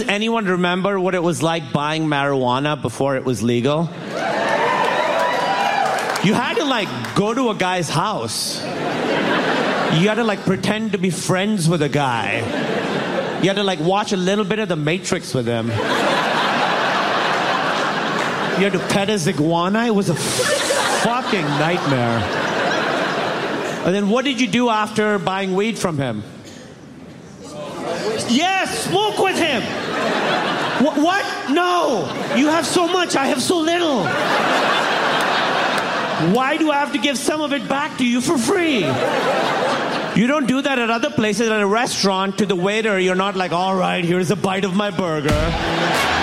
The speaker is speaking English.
anyone remember what it was like buying marijuana before it was legal? You had to like go to a guy's house. You had to like pretend to be friends with a guy. You had to like watch a little bit of The Matrix with him. You had to pet his iguana. It was a fucking nightmare. And then what did you do after buying weed from him? Yes, smoke with him. What? No. You have so much, I have so little. Why do I have to give some of it back to you for free? You don't do that at other places. At a restaurant, to the waiter, you're not like, all right, here's a bite of my burger.